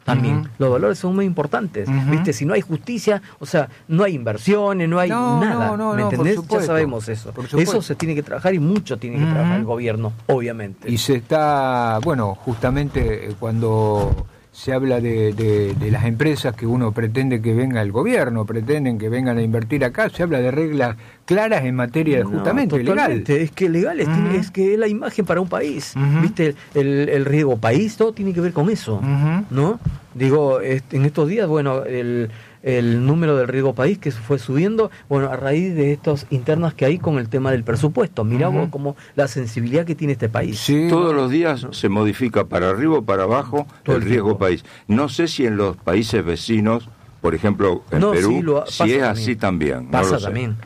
también. Los valores son muy importantes, ¿viste? Si no hay justicia, o sea, no hay inversiones, no hay nada, ¿me entendés? Ya sabemos eso. Eso se tiene que trabajar y mucho tiene que trabajar el gobierno, obviamente. Y se está, bueno, justamente cuando se habla de las empresas que uno pretende que venga el gobierno, pretenden que vengan a invertir acá, se habla de reglas claras en materia de justamente legal. Es que legal es que es la imagen para un país, ¿viste? El riesgo país, todo tiene que ver con eso, ¿no? Digo, en estos días, bueno, el número del riesgo país que fue subiendo, bueno, a raíz de estas internas que hay con el tema del presupuesto. Mirá vos como la sensibilidad que tiene este país. Sí, todos los días se modifica para arriba o para abajo el riesgo país. No sé si en los países vecinos, por ejemplo en Perú, si es así también. Pasa también.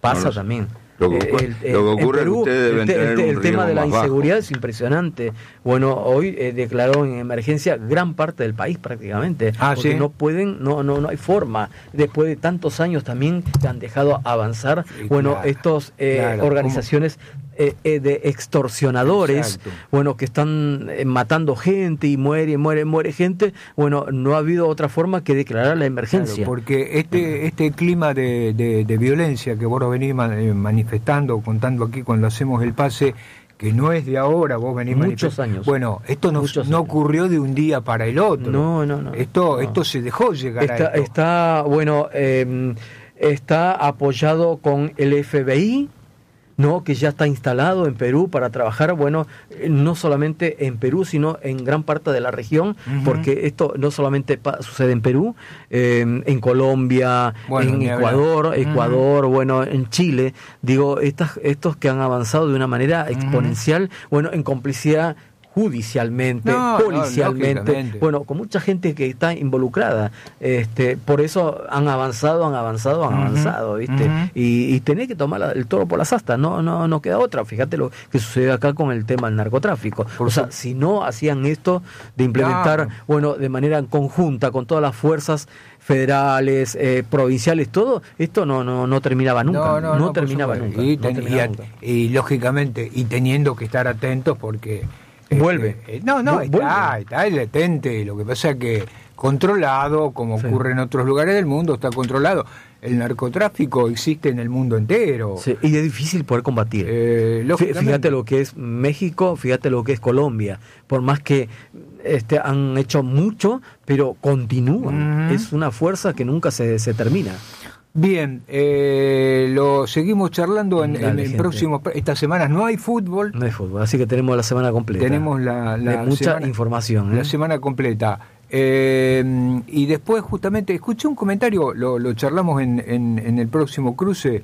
Lo que ocurre es que ustedes deben tener el tema de la inseguridad es impresionante. Bueno, hoy declaró en emergencia gran parte del país prácticamente, porque no pueden, no hay forma. Después de tantos años también que han dejado avanzar, estos organizaciones de extorsionadores, bueno, que están matando gente y muere gente. Bueno, no ha habido otra forma que declarar la emergencia. Claro, porque este clima de violencia que vos lo venís manifestando, contando aquí cuando hacemos el pase, que no es de ahora, vos venís muchos años. Bueno, esto no ocurrió de un día para el otro. No. Esto se dejó llegar a esto. Está apoyado con el FBI, ¿no? Que ya está instalado en Perú para trabajar, bueno, no solamente en Perú, sino en gran parte de la región, porque esto no solamente sucede en Perú, en Colombia, en Ecuador, bueno, en Chile, digo, estos que han avanzado de una manera exponencial, bueno, en complicidad judicialmente, policialmente, bueno, con mucha gente que está involucrada, por eso han avanzado, ¿viste? Y tenés que tomar el toro por las astas, no queda otra. Fíjate lo que sucede acá con el tema del narcotráfico. Si no hacían esto de implementar, bueno, de manera conjunta con todas las fuerzas federales, provinciales, todo, esto no terminaba nunca. No terminaba nunca. Y lógicamente, y teniendo que estar atentos porque vuelve. Está latente. Lo que pasa es que controlado, como ocurre en otros lugares del mundo, está controlado. El narcotráfico existe en el mundo entero. Sí, y es difícil poder combatir. Fíjate lo que es México, fíjate lo que es Colombia. Por más que han hecho mucho, pero continúan. Es una fuerza que nunca se termina. Bien, lo seguimos charlando en próximos. Estas semanas no hay fútbol. No hay fútbol, así que tenemos la semana completa. Tenemos mucha información. La semana completa. Y después, justamente, escuché un comentario, lo charlamos en el próximo cruce,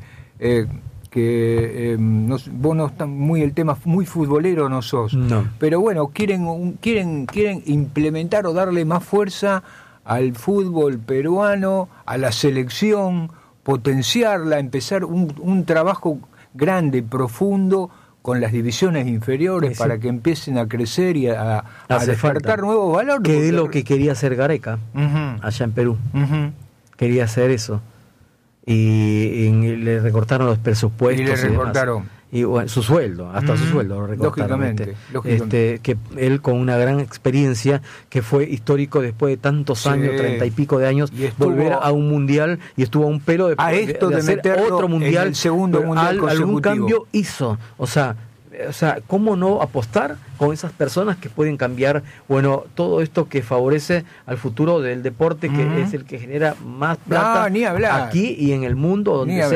que vos no estás muy el tema, muy futbolero no sos. No. Pero bueno, quieren implementar o darle más fuerza al fútbol peruano, a la selección, potenciarla, empezar un trabajo grande, profundo, con las divisiones inferiores, para que empiecen a crecer y a despertar nuevos valores. Que es lo que quería hacer Gareca, allá en Perú. Quería hacer eso. Y le recortaron los presupuestos. Y le recortaron. Y bueno, su sueldo, hasta su sueldo lo recortaron. Lógicamente. Que él con una gran experiencia, que fue histórico después de tantos años, 30 y pico de años, volver a un mundial, y estuvo a un pelo de hacer otro mundial, el segundo mundial consecutivo. Algún cambio hizo. O sea, ¿cómo no apostar con esas personas que pueden cambiar, bueno, todo esto que favorece al futuro del deporte, que es el que genera más plata aquí y en el mundo,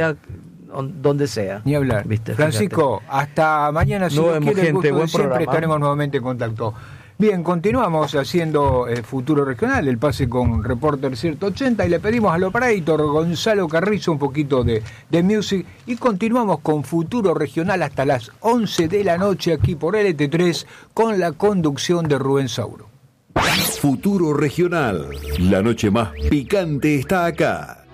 donde sea. Ni hablar. ¿Viste? Francisco, hasta mañana, si Dios quiere, siempre estaremos nuevamente en contacto. Bien, continuamos haciendo Futuro Regional, el pase con Reporter 180, y le pedimos al operator Gonzalo Carrizo un poquito de music, y continuamos con Futuro Regional hasta las 11 de la noche aquí por LT3 con la conducción de Rubén Sauro. Futuro Regional, la noche más picante está acá.